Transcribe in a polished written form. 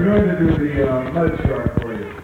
going to do the mud shark for you.